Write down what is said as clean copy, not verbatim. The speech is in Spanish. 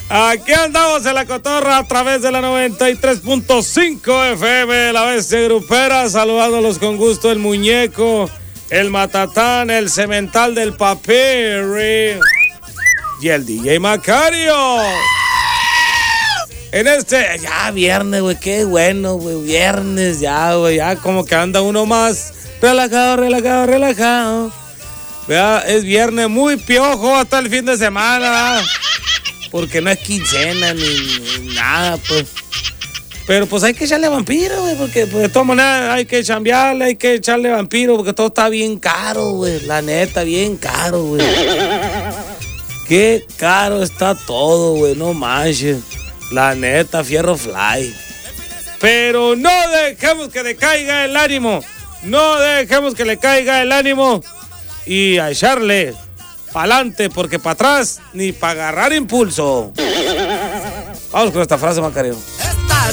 Aquí andamos en la cotorra a través de la 93.5 FM, la bestia grupera, saludándolos con gusto el muñeco, el matatán, el cemental del papel y el DJ Macario. En ya viernes, güey, qué bueno, güey, viernes ya, güey, ya como que anda uno más relajado. Vea, es viernes muy piojo hasta el fin de semana, porque no es quincena ni nada, pues. Pero pues hay que echarle vampiro, güey, porque pues, de todas maneras hay que chambearle, hay que echarle vampiro, porque todo está bien caro, güey, la neta, bien caro, güey. Qué caro está todo, güey, no manches. La neta, fierro fly. Pero no dejemos que le caiga el ánimo. No dejemos que le caiga el ánimo. Y a echarle pa'lante, porque para atrás ni para agarrar impulso. Vamos con esta frase, Macario.